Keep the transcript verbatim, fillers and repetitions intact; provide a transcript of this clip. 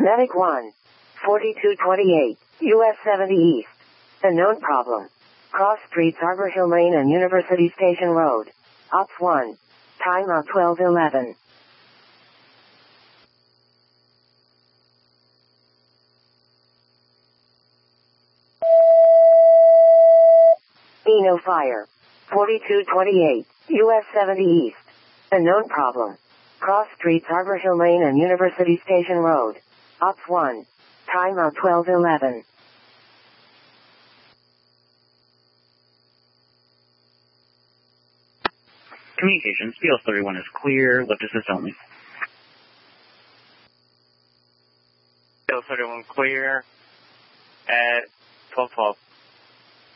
Medic one. forty-two twenty-eight. U S seventy East. Unknown problem. Cross streets Arbor Hill Lane and University Station Road. Ops one. Timeout twelve eleven. Eno Fire. forty-two twenty-eight. U S seventy East. Unknown problem. Cross streets Arbor Hill Lane and University Station Road. Ops one. Timeout twelve eleven. Communications, B L thirty-one is clear, lift assist only. B L thirty-one clear at twelve twelve.